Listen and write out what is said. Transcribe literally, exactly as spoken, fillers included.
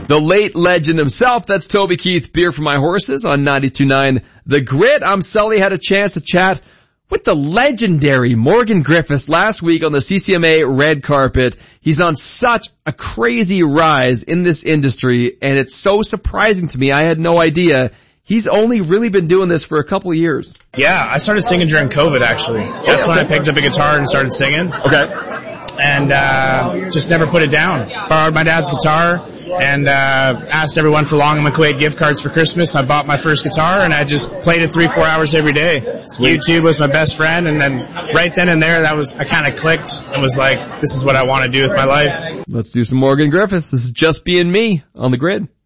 The late legend himself, that's Toby Keith, Beer for My Horses on ninety-two point nine The Grid. I'm Sully, had a chance to chat with the legendary Morgan Griffiths last week on the C C M A red carpet. He's on such a crazy rise in this industry, and it's so surprising to me. I had no idea. He's only really been doing this for a couple of years. Yeah, I started singing during COVID, actually. That's when I picked up a guitar and started singing. Okay. And uh just never put it down. Borrowed my dad's guitar and uh asked everyone for Long and McQuaid gift cards for Christmas. I bought my first guitar and I just played it three, four hours every day. Sweet. YouTube was my best friend, and then right then and there, that was I kind of clicked and was like, this is what I want to do with my life. Let's do some Morgan Griffiths. This is Just Being Me on The Grid.